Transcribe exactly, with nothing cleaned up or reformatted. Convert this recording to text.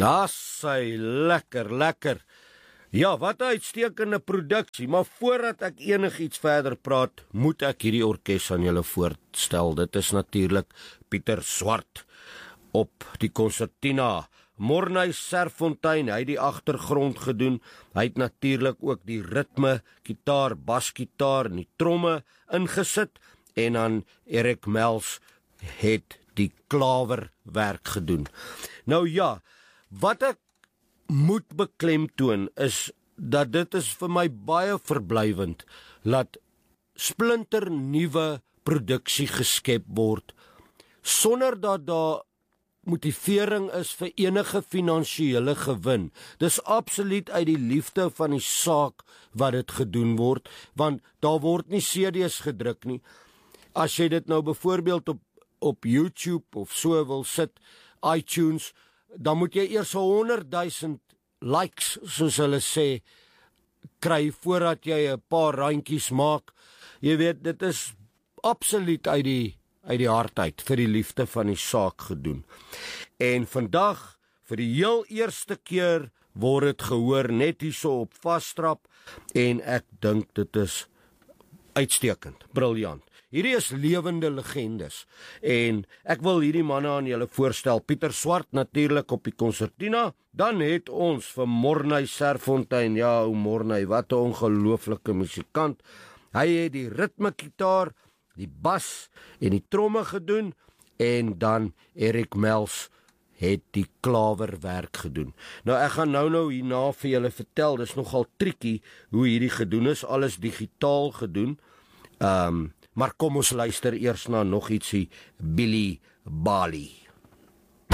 Ja, sy, lekker, lekker. Ja, wat 'n uitstekende produksie, maar voordat ek enigiets verder praat, moet ek hierdie orkes aan julle voorstel. Dit is natuurlik Pieter Swart op die konsertina. Mornay Serfontein, hy het die agtergrond gedoen. Hy het natuurlik ook die ritme, gitaar, basgitaar en die tromme ingesit en dan Eric Mels het die klawerwerk gedoen. Nou ja, wat ek moet beklemtoon is dat dit is vir my baie verblywend dat splinter nuwe produksie geskep word sonder dat daar motivering is vir enige finansiële gewin. Dis absoluut uit die liefde van die saak wat dit gedoen word, want daar word nie C D's gedruk nie. As jy dit nou byvoorbeeld op op YouTube of so wil sit, iTunes, dan moet jy eers honderdduisend likes, soos hulle sê, kry voordat jy 'n paar randjies maak. Jy weet, dit is absoluut uit die uit die hart uit vir die liefde van die saak gedoen. En vandag, vir die heel eerste keer, word dit gehoor net hierso op Vastrap en ek dink dit is uitstekend, briljant. Hierdie is lewende legendes en ek wil hierdie manne aan julle voorstel. Pieter Swart natuurlik op die konsertina, dan het ons vir Mornay Serfontein, ja, o Mornay, wat 'n ongelooflike musikant. Hy het die ritmegitaar, die bas en die tromme gedoen en dan Eric Mels het die klawerwerk gedoen. Nou ek gaan nou nou hierna vir julle vertel, dis nogal tricky hoe hierdie gedoen is, alles digitaal gedoen. Um, maar kom ons luister eers na nog ietsie Billy Bali.